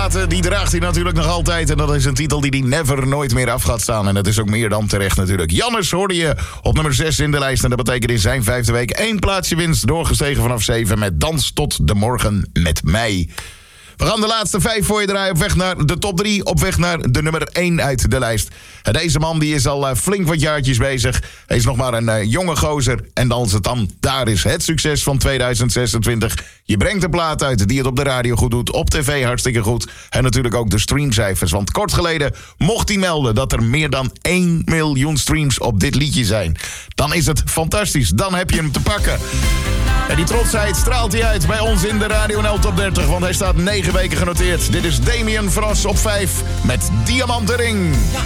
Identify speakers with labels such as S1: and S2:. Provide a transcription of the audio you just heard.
S1: platen, die draagt hij natuurlijk nog altijd. En dat is een titel die hij never nooit meer af gaat staan. En dat is ook meer dan terecht natuurlijk. Jannes hoorde je op nummer 6 in de lijst. En dat betekent in zijn 5e week 1 plaatsje winst. Doorgestegen vanaf 7 met Dans tot de morgen met mij. We gaan de laatste 5 voor je draaien. Op weg naar de top 3. Op weg naar de nummer 1 uit de lijst. En deze man die is al flink wat jaartjes bezig. Hij is nog maar een jonge gozer. En als het dan daar is, het succes van 2026. Je brengt een plaat uit die het op de radio goed doet. Op tv hartstikke goed. En natuurlijk ook de streamcijfers. Want kort geleden mocht hij melden dat er meer dan 1 miljoen streams op dit liedje zijn. Dan is het fantastisch. Dan heb je hem te pakken. En die trotsheid straalt hij uit bij ons in de Radio NL Top 30. Want hij staat 9 weken genoteerd. Dit is Damien Frost op 5 met Diamantenring.
S2: Ja,